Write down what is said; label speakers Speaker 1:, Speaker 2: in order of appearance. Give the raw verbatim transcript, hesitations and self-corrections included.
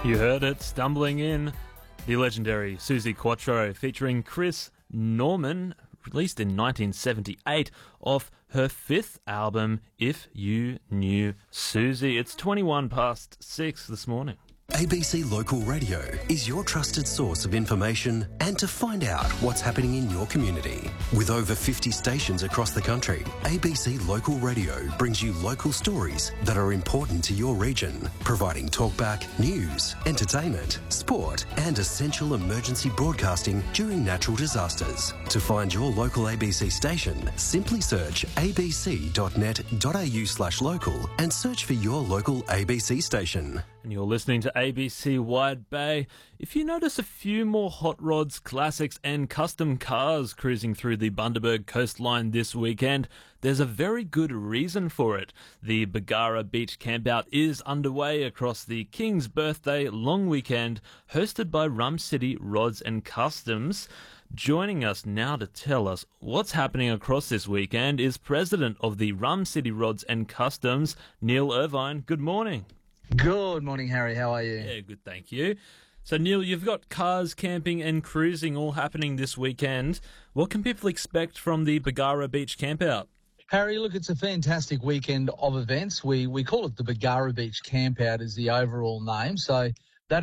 Speaker 1: You heard it, stumbling in. The legendary Suzi Quatro featuring Chris Norman, released in nineteen seventy-eight, off her fifth album, If You Knew Suzi. It's twenty-one past six this morning.
Speaker 2: A B C Local Radio is your trusted source of information and to find out what's happening in your community. With over fifty stations across the country, A B C Local Radio brings you local stories that are important to your region, providing talkback, news, entertainment, sport and essential emergency broadcasting during natural disasters. To find your local A B C station, simply search abc.net.au slash local and search for your local A B C station.
Speaker 1: And you're listening to A B C Wide Bay. If you notice a few more hot rods, classics and custom cars cruising through the Bundaberg coastline this weekend, there's a very good reason for it. The Bargara Beach Campout is underway across the King's Birthday long weekend, hosted by Rum City Rods and Customs. Joining us now to tell us what's happening across this weekend is President of the Rum City Rods and Customs, Neil Irvine. Good morning.
Speaker 3: Good morning, Harry. How are you?
Speaker 1: Yeah, good, thank you. So, Neil, you've got cars, camping and cruising all happening this weekend. What can people expect from the Bargara Beach Campout?
Speaker 3: Harry, look, it's a fantastic weekend of events. We we call it the Bargara Beach Campout is the overall name. So